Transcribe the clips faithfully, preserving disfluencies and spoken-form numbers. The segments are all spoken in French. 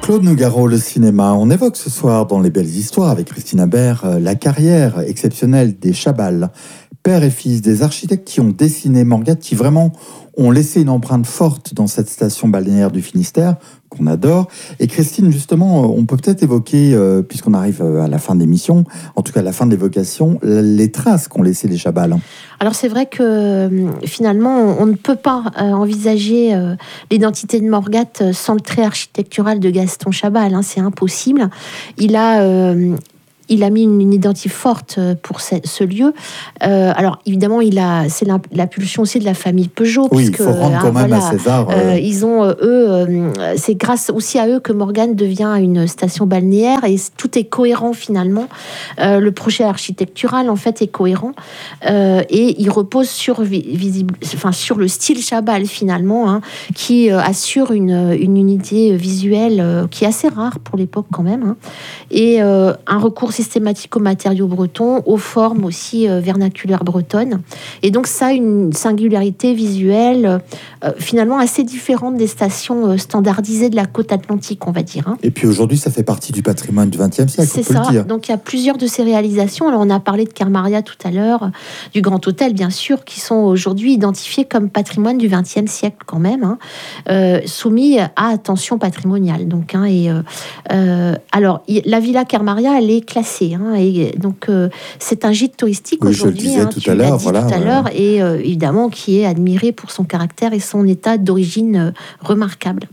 Claude Nougaro, le cinéma. On évoque ce soir dans Les Belles Histoires avec Christine Habert la carrière exceptionnelle des Chabal, père et fils des architectes qui ont dessiné Morgat, qui vraiment ont laissé une empreinte forte dans cette station balnéaire du Finistère, qu'on adore. Et Christine, justement, on peut peut-être évoquer, euh, puisqu'on arrive à la fin de l'émission, en tout cas à la fin de l'évocation, les traces qu'ont laissées les Chabal. Alors c'est vrai que finalement, on ne peut pas euh, envisager euh, l'identité de Morgat sans le trait architectural de Gaston Chabal, hein, c'est impossible. Il a... Euh, Il a mis une, une identité forte pour ce, ce lieu. Euh, alors évidemment, il a, c'est l'impulsion aussi de la famille Peugeot. Oui, puisque, il faut rendre quand hein, même voilà, à César. Euh... Euh, ils ont eux, euh, c'est grâce aussi à eux que Morgat devient une station balnéaire et tout est cohérent finalement. Euh, le projet architectural en fait est cohérent euh, et il repose sur visible, enfin sur le style Chabal finalement, hein, qui euh, assure une, une unité visuelle euh, qui est assez rare pour l'époque quand même, hein, et euh, un recours systématique aux matériaux bretons, aux formes aussi euh, vernaculaires bretonnes. Et donc ça a une singularité visuelle euh, finalement assez différente des stations euh, standardisées de la côte atlantique, on va dire. Hein. Et puis aujourd'hui, ça fait partie du patrimoine du vingtième siècle, c'est on peut ça. le dire. Donc il y a plusieurs de ces réalisations. Alors on a parlé de Kermaria tout à l'heure, du Grand Hôtel bien sûr, qui sont aujourd'hui identifiés comme patrimoine du vingtième siècle quand même, hein, euh, soumis à attention patrimoniale. Donc, hein, et, euh, euh, alors la Villa Kermaria, elle est classée. Hein, et donc euh, c'est un gîte touristique oui, aujourd'hui, je le disais hein, tout tu à l'as l'heure, dit voilà, tout à voilà. l'heure, et euh, évidemment qui est admiré pour son caractère et son état d'origine euh, remarquable.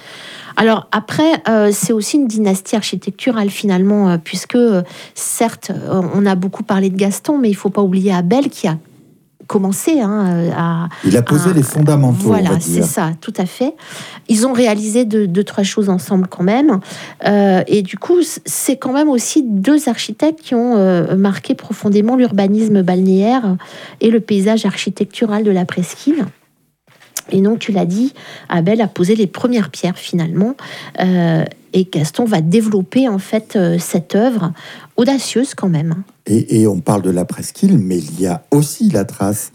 Alors après, euh, c'est aussi une dynastie architecturale finalement, euh, puisque euh, certes, euh, on a beaucoup parlé de Gaston, mais il ne faut pas oublier Abel qui a commencé hein, à... Il a posé à, les fondamentaux, voilà, on va c'est dire. ça, tout à fait. Ils ont réalisé deux, deux trois choses ensemble quand même. Euh, et du coup, c'est quand même aussi deux architectes qui ont euh, marqué profondément l'urbanisme balnéaire et le paysage architectural de la presqu'île. Et donc, tu l'as dit, Abel a posé les premières pierres finalement. Euh, et Gaston va développer en fait euh, cette œuvre audacieuse quand même. Et, et on parle de la presqu'île, mais il y a aussi la trace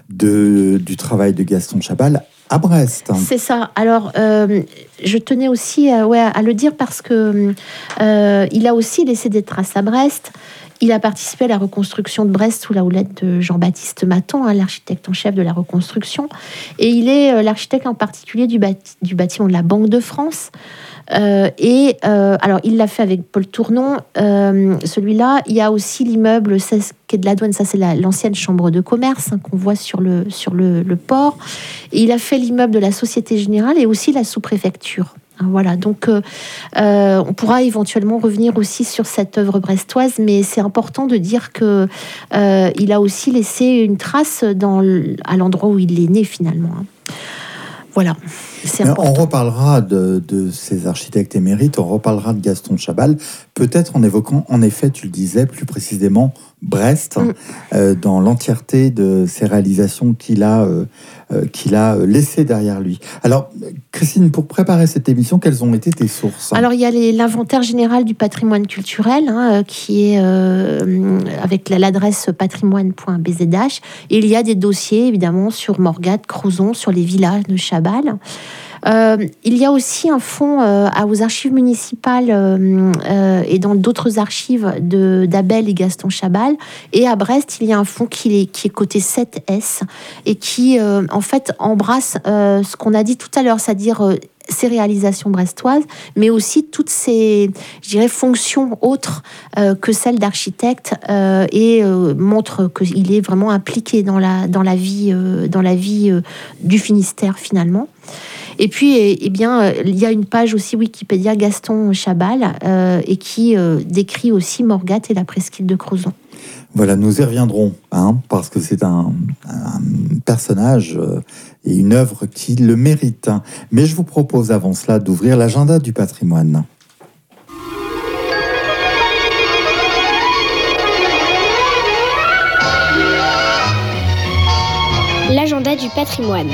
de, du travail de Gaston Chabal à Brest. C'est ça. Alors, euh, je tenais aussi euh, ouais, à le dire parce que euh, il a aussi laissé des traces à Brest. Il a participé à la reconstruction de Brest sous la houlette de Jean-Baptiste Maton, hein, l'architecte en chef de la reconstruction. Et il est euh, l'architecte en particulier du, bâti- du bâtiment de la Banque de France. Euh, et euh, alors, il l'a fait avec Paul Tournon. Euh, celui-là, il y a aussi l'immeuble quai de la Douane. Ça, c'est la, l'ancienne chambre de commerce hein, qu'on voit sur le, sur le, le port. Et il a fait l'immeuble de la Société Générale et aussi la sous-préfecture. Voilà, donc euh, euh, on pourra éventuellement revenir aussi sur cette œuvre brestoise, mais c'est important de dire que euh, il a aussi laissé une trace dans le, à l'endroit où il est né finalement. Hein. Voilà, c'est important. On reparlera de, de ces architectes émérites, on reparlera de Gaston Chabal, peut-être en évoquant, en effet, tu le disais plus précisément, Brest, mm. euh, dans l'entièreté de ses réalisations qu'il a, euh, euh, qu'il a laissées derrière lui. Alors, Christine, pour préparer cette émission, quelles ont été tes sources ? Alors, il y a les, l'inventaire général du patrimoine culturel, hein, qui est euh, avec l'adresse patrimoine point b z h. Et il y a des dossiers, évidemment, sur Morgat, Crozon, sur les villas de Chabal. Euh, il y a aussi un fonds euh, aux archives municipales euh, euh, et dans d'autres archives de, d'Abel et Gaston Chabal. Et à Brest, il y a un fonds qui est, qui est coté sept S et qui, euh, en fait, embrasse euh, ce qu'on a dit tout à l'heure, c'est-à-dire euh, ses réalisations brestoises, mais aussi toutes ces, je dirais, fonctions autres euh, que celles d'architecte euh, et euh, montre qu'il est vraiment impliqué dans la, dans la vie, euh, dans la vie euh, du Finistère, finalement. Et puis, eh, eh bien, il y a une page aussi Wikipédia Gaston Chabal euh, et qui euh, décrit aussi Morgat et la presqu'île de Crozon. Voilà, nous y reviendrons, hein, parce que c'est un, un personnage euh, et une œuvre qui le mérite. Mais je vous propose avant cela d'ouvrir l'agenda du patrimoine. L'agenda du patrimoine.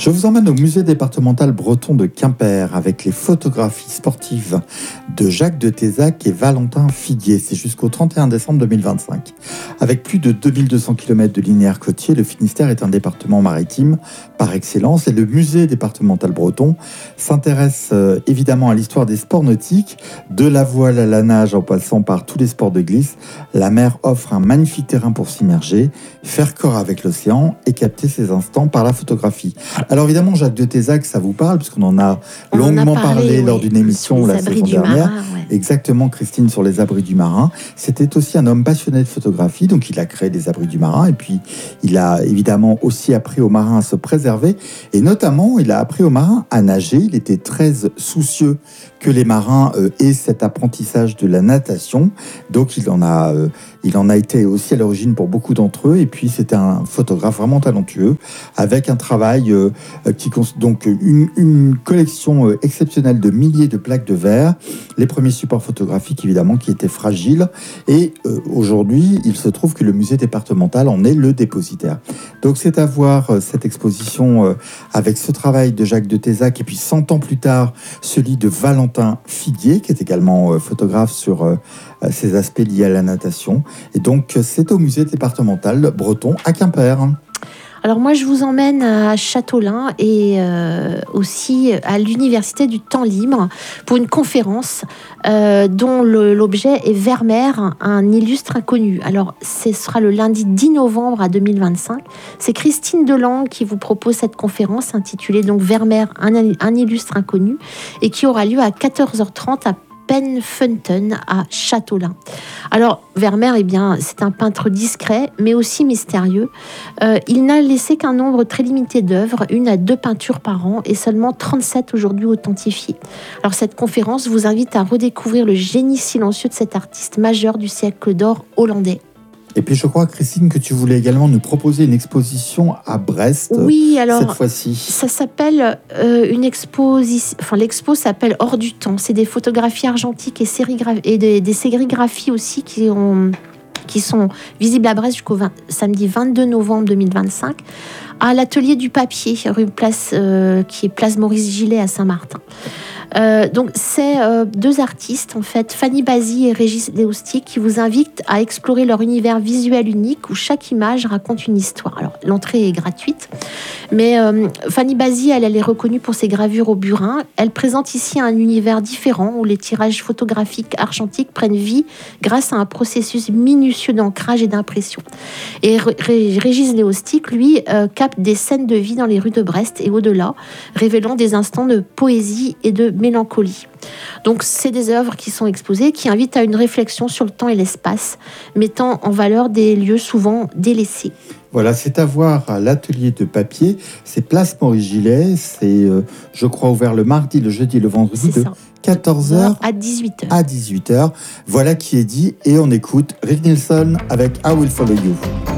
Je vous emmène au musée départemental breton de Quimper avec les photographies sportives de Jacques de Tézac et Valentin Figuier. C'est jusqu'au trente et un décembre deux mille vingt-cinq. Avec plus de deux mille deux cents kilomètres de linéaire côtier, le Finistère est un département maritime par excellence et le musée départemental breton s'intéresse euh, évidemment à l'histoire des sports nautiques, de la voile à la nage en passant par tous les sports de glisse. La mer offre un magnifique terrain pour s'immerger, faire corps avec l'océan et capter ces instants par la photographie. Alors évidemment, Jacques de Tézac, ça vous parle, puisqu'on en a On longuement en a parlé, parlé oui, lors d'une émission la saison dernière. Marin, ouais. Exactement, Christine, sur les abris du marin. C'était aussi un homme passionné de photographie, donc il a créé les abris du marin, et puis il a évidemment aussi appris aux marins à se préserver, et notamment, il a appris aux marins à nager. Il était très soucieux que les marins euh, aient cet apprentissage de la natation, donc il en a, euh, il en a été aussi à l'origine pour beaucoup d'entre eux, et puis c'était un photographe vraiment talentueux, avec un travail euh, qui donc une, une collection euh, exceptionnelle de milliers de plaques de verre, les premiers supports photographiques évidemment qui étaient fragiles, et euh, aujourd'hui il se trouve que le musée départemental en est le dépositaire. Donc c'est à voir euh, cette exposition euh, avec ce travail de Jacques de Tézac, et puis cent ans plus tard celui de Valentin Figuier, qui est également euh, photographe sur euh, ces aspects liés à la natation. Et donc c'est au musée départemental breton à Quimper. Alors moi, je vous emmène à Châteaulin et euh, aussi à l'Université du Temps Libre pour une conférence euh, dont le, l'objet est Vermeer, un illustre inconnu. Alors, ce sera le lundi dix novembre à deux mille vingt-cinq. C'est Christine Delangue qui vous propose cette conférence intitulée donc Vermeer, un, un illustre inconnu, et qui aura lieu à quatorze heures trente à Penfunten à Châteaulin. Alors, Vermeer, eh bien, c'est un peintre discret, mais aussi mystérieux. Euh, il n'a laissé qu'un nombre très limité d'œuvres, une à deux peintures par an, et seulement trente-sept aujourd'hui authentifiées. Alors, cette conférence vous invite à redécouvrir le génie silencieux de cet artiste majeur du siècle d'or hollandais. Et puis je crois, Christine, que tu voulais également nous proposer une exposition à Brest. Oui, alors cette fois-ci. Ça s'appelle euh, une exposition. Enfin, l'expo s'appelle Hors du temps. C'est des photographies argentiques et, sérigra- et des, des sérigraphies aussi qui ont qui sont visibles à Brest jusqu'au vingt, samedi vingt-deux novembre deux mille vingt-cinq à l'atelier du papier, rue Place, euh, qui est Place Maurice Gillet à Saint-Martin. Euh, donc c'est euh, deux artistes en fait, Fanny Basy et Régis Léostic, qui vous invitent à explorer leur univers visuel unique où chaque image raconte une histoire. Alors l'entrée est gratuite, mais euh, Fanny Basy, elle, elle est reconnue pour ses gravures au burin. Elle présente ici un univers différent où les tirages photographiques argentiques prennent vie grâce à un processus minutieux d'ancrage et d'impression. Et Ré- Régis Léostic, lui, euh, capte des scènes de vie dans les rues de Brest et au-delà, révélant des instants de poésie et de mélancolie. Donc, c'est des œuvres qui sont exposées, qui invitent à une réflexion sur le temps et l'espace, mettant en valeur des lieux souvent délaissés. Voilà, c'est à voir à l'atelier de papier. C'est Place Maurice Gillet. C'est, euh, je crois, ouvert le mardi, le jeudi et le vendredi C'est de ça. quatorze heures à dix-huit heures. à dix-huit heures. Voilà qui est dit. Et on écoute Rick Nielsen avec I Will Follow You.